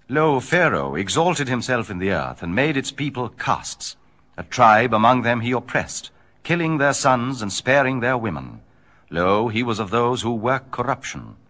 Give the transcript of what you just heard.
Lo, Pharaoh exalted himself in the earth, and made its people castes. A tribe among them he oppressed, killing their sons and sparing their women. Lo, he was of those who work corruption.